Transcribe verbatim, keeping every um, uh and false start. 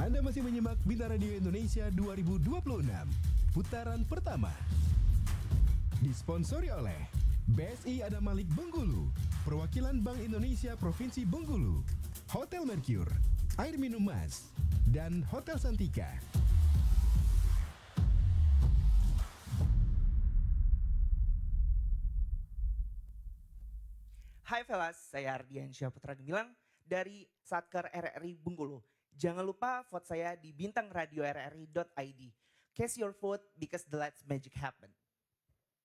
Anda masih menyimak Bintang Radio Indonesia dua ribu dua puluh enam, putaran pertama. Disponsori oleh B S I Adam Malik Bengkulu, Perwakilan Bank Indonesia Provinsi Bengkulu, Hotel Mercure, Air Minum Mas, dan Hotel Santika. Hai Velas, saya Ardiansyah Putra Gemilang dari Satker R R I Bengkulu. Jangan lupa vote saya di bintang radio r r i dot i d. Cast your vote because the lights magic happen.